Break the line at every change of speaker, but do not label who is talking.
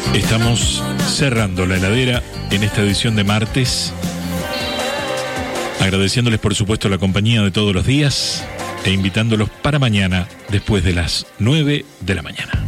Estamos cerrando la heladera en esta edición de martes, agradeciéndoles por supuesto la compañía de todos los días e invitándolos para mañana después de las 9 de la mañana.